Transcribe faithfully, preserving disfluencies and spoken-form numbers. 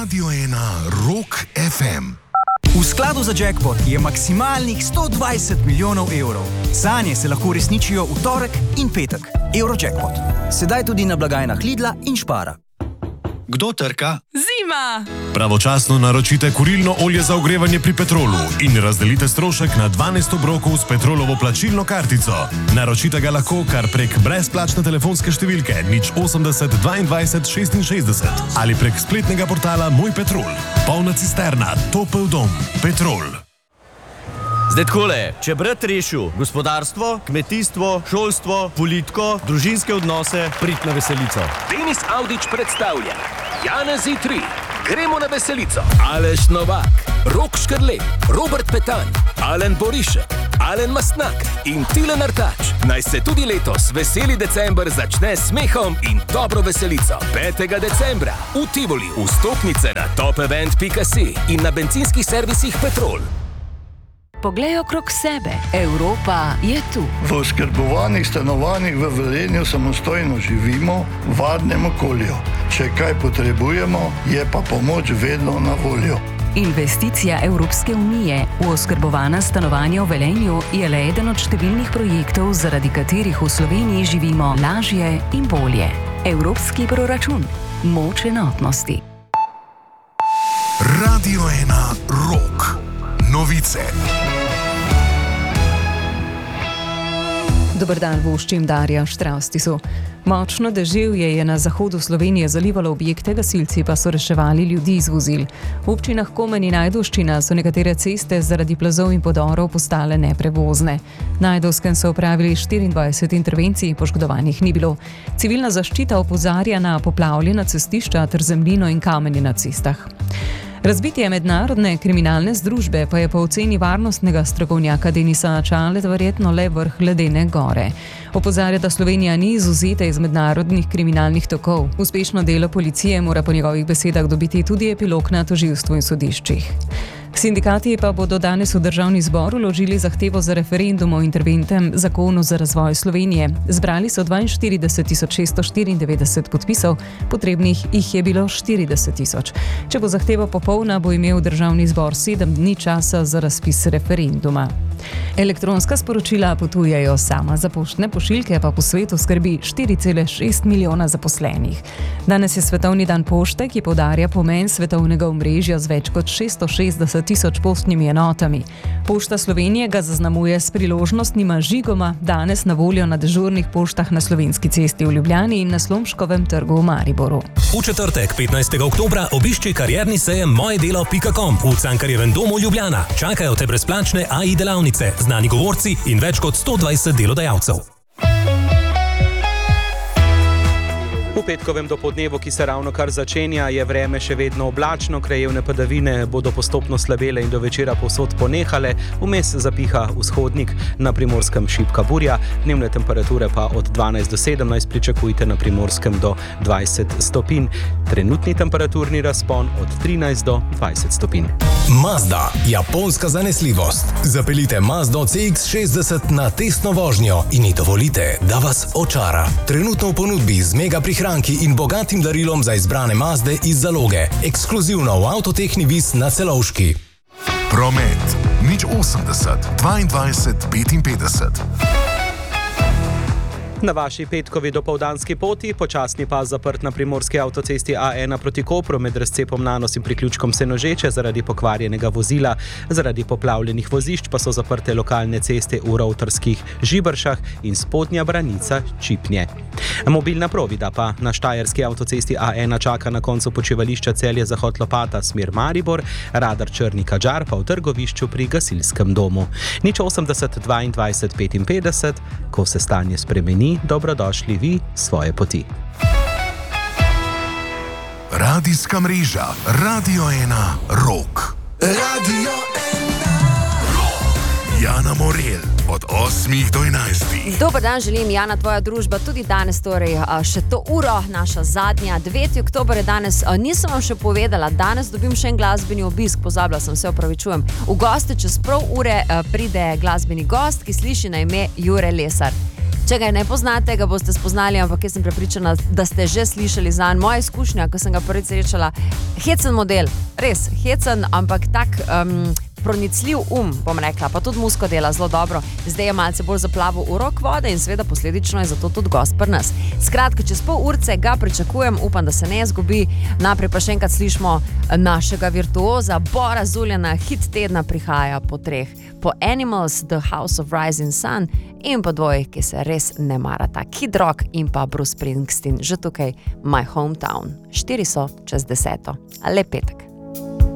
Radio ena Rock ef em. V skladu za jackpot je maksimalnih sto dvajset milijonov evrov. Sanje se lahko uresničijo v torek in petek. Eurojackpot. Sedaj tudi na blagajnah Lidla in Spara. Kdo trka? Zima! Pravočasno naročite kurilno olje za ogrevanje pri Petrolu in razdelite strošek na dvanajst obrokov s Petrolovo plačilno kartico. Naročite ga lahko kar prek brezplačne telefonske številke nič osemdeset dvaindvajset šestinšestdeset ali prek spletnega portala Moj Petrol. Polna cisterna, topel dom, Petrol. Zdaj takole, če brat rešil gospodarstvo, kmetijstvo, šolstvo, politiko, družinske odnose, prid na veselico. Denis Avdić predstavlja Janezi tri, gremo na veselico. Aleš Novak, Rok Škrlej, Robert Petan, Alen Borišek, Alen Mastnak in Tilen Artač. Naj se tudi letos veseli december začne s smehom in dobro veselico. petega decembra v Tivoli vstopnice na topevent pika si in na bencinskih servisih Petrol. Poglej okrog sebe. Evropa je tu. V oskrbovanih stanovanjih v Velenju samostojno živimo v varnem okolju. Če kaj potrebujemo, je pa pomoč vedno na voljo. Investicija Evropske unije v oskrbovana stanovanja v Velenju je le eden od številnih projektov, zaradi katerih v Sloveniji živimo lažje in bolje. Evropski proračun. Moč enotnosti. Radio ena Rock. Novice. Dober dan, voščim Darja Štraustisu. Močno deževje je na zahodu Slovenije zalivalo objekte, gasilci pa so reševali ljudi iz vozil. V občinah Komen in Ajdovščina so nekatere ceste zaradi plazov in podorov postale neprevozne. Na Ajdovskem so opravili štiriindvajset intervencij, poškodovanih ni bilo. Civilna zaščita opozarja na poplavljena cestišča ter zemljino in kamenje na cestah. Razbitje mednarodne kriminalne združbe pa je po oceni varnostnega strokovnjaka Denisa Čaleta verjetno le vrh ledene gore. Opozarja, da Slovenija ni izvzeta iz mednarodnih kriminalnih tokov. Uspešno delo policije mora po njegovih besedah dobiti tudi epilog na tožilstvu in sodiščih. Sindikati pa bodo danes v Državni zbor vložili zahtevo za referendum o interventnem zakonu za razvoj Slovenije. Zbrali so dvainštirideset tisoč šeststo štiriindevetdeset podpisov, potrebnih jih je bilo štirideset tisoč. Če bo zahteva popolna, bo imel Državni zbor sedem dni časa za razpis referenduma. Elektronska sporočila potujejo sama, za poštne pošiljke pa po svetu skrbi štiri cele šest milijona zaposlenih. Danes je Svetovni dan pošte, ki poudarja pomen svetovnega omrežja z več kot šeststo šestdeset tisoč poštnimi enotami. Pošta Slovenije ga zaznamuje s priložnostnima žigoma, danes na voljo na dežurnih poštah na Slovenski cesti v Ljubljani in na Slomškovem trgu v Mariboru. V četrtek, petnajstega oktobra, obišči karierni sejem mojedelo pika com v Cankarjevem domu Ljubljana. Čakajo te brezplačne A I delavnice, znani govorci in več kot sto dvajset delodajalcev. V petkovem dopoldnevu, ki se ravno kar začenja, je vreme še vedno oblačno, krajevne padavine bodo postopno slabele in do večera povsod ponehale, vmes zapiha vzhodnik, na Primorskem šibka burja, dnevne temperature pa od dvanajst do sedemnajst pričakujte na Primorskem do dvajset stopinj. Trenutni temperaturni razpon od trinajst do dvajset stopinj. Mazda, japonska zanesljivost. Zapeljite Mazdo C X šestdeset na testno vožnjo in ji dovolite, da vas očara. Trenutno v ponudbi z mega prihranki in bogatim darilom za izbrane Mazde iz zaloge. Ekskluzivno v Avtotehni Vis na Celovški. Promet. nič osemdeset dvaindvajset petinpetdeset. Na vaši petkovi dopoldanski poti, počasni pas zaprt na primorski avtocesti A ena proti Kopru med razcepom Nanos in priključkom Senožeče zaradi pokvarjenega vozila. Zaradi poplavljenih vozišč pa so zaprte lokalne ceste v Rovtarskih Žibršah in spodnja branica Čipnje. Mobilna provida pa na štajerski avtocesti A ena čaka na koncu počivališča Celje-Zahod Lopata smer Maribor, radar Črni Kadžar pa v trgovišču pri gasilskem domu. nič osemdeset dvaindvajset petinpetdeset, ko se stanje spremeni, dobrodošli vi svoje poti. Radijska mreža Radio ena Rock. Radio ena Rock. Jana Morel od osmih do enajstih. Dober dan želim, Jana, tvoja družba tudi danes, torej še to uro, naša zadnja, deveti oktober je danes. Nisem vam še povedala, danes dobim še en glasbeni obisk, pozabila sem, se opravičujem. V goste čez pol ure pride glasbeni gost, ki sliši na ime Jure Lesar. Če ga ne poznate, ga boste spoznali, ampak jaz sem prepričana, da ste že slišali zanj. Moja izkušnja, ko sem ga prvič srečala, hecen model, res hecen, ampak tak um, pronicljiv um, bom rekla, pa tudi musko dela zelo dobro. Zdaj je malce bolj zaplaval urok vode in seveda posledično je zato tudi gost pri nas. Skratka, čez pol urce ga pričakujem, upam, da se ne zgubi. Naprej pa še enkrat slišimo našega virtuoza Bora Zuljana, hit tedna prihaja po treh. Po Animals, The House of Rising Sun in po dvojih, ki se res ne marata. Kid Rock in pa Bruce Springsteen, že tukaj My Hometown. Štiri so čez deseto. Lep petek.